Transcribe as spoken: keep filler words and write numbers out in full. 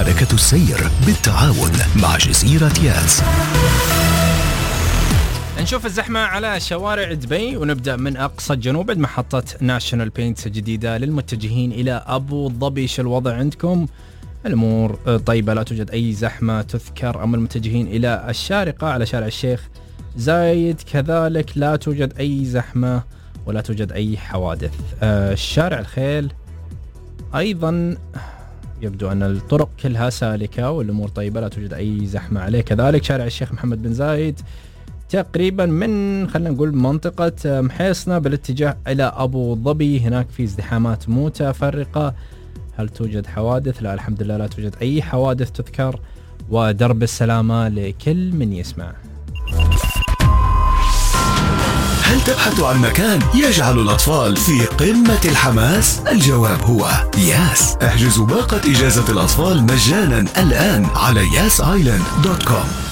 ملكة السير بالتعاون مع جزيرة ياس. نشوف الزحمة على شوارع دبي ونبدأ من أقصى الجنوب عند محطة ناشونال بينتس الجديدة للمتجهين إلى أبو ظبي. شو الوضع عندكم؟ الأمور طيبة، لا توجد أي زحمة تذكر. أما المتجهين إلى الشارقة على شارع الشيخ زايد كذلك لا توجد أي زحمة ولا توجد أي حوادث. آه شارع الخيل أيضا يبدو أن الطرق كلها سالكة والأمور طيبة، لا توجد أي زحمة عليه. كذلك شارع الشيخ محمد بن زايد تقريبا من خلينا نقول منطقة محيصنة بالاتجاه إلى أبو ظبي، هناك في ازدحامات متفرقة. هل توجد حوادث؟ لا الحمد لله لا توجد أي حوادث تذكر. ودرب السلامة لكل من يسمع. هل تبحث عن مكان يجعل الأطفال في قمة الحماس؟ الجواب هو ياس. احجزوا باقة إجازة الأطفال مجانا الآن على ياس آيلاند دوت كوم.